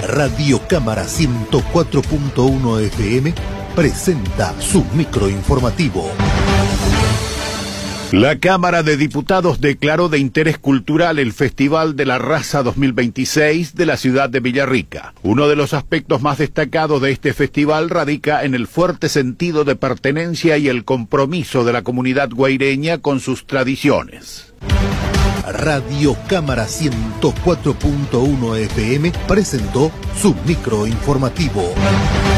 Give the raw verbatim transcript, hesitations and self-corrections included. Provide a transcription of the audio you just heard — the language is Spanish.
Radio Cámara ciento cuatro punto uno F M presenta su microinformativo. La Cámara de Diputados declaró de interés cultural el Festival de la Raza dos mil veintiséis de la ciudad de Villarrica. Uno de los aspectos más destacados de este festival radica en el fuerte sentido de pertenencia y el compromiso de la comunidad guaireña con sus tradiciones. Radio Cámara ciento cuatro punto uno F M presentó su microinformativo.